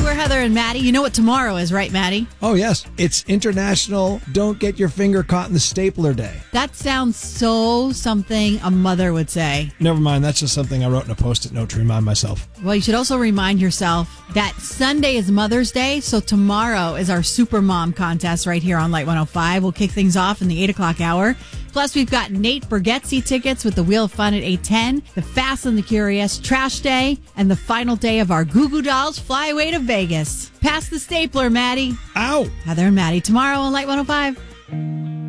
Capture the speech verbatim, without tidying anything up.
we're Heather and Maddie. You know what tomorrow is, right, Maddie? Oh, yes. It's International Don't Get Your Finger Caught in the Stapler Day. That sounds so something a mother would say. Never mind. That's just something I wrote in a Post-it note to remind myself. Well, you should also remind yourself that Sunday is Mother's Day, so tomorrow is our Super Mom contest right here on Light one oh five. We'll kick things off in the eight o'clock hour. Plus, we've got Nate Bargatze tickets with the Wheel of Fun at eight ten, the Fast and the Curious Trash Day, and the final day of our Goo Goo Dolls Fly Away to Vegas. Pass the stapler, Maddie. Ow! Heather and Maddie tomorrow on Light one oh five.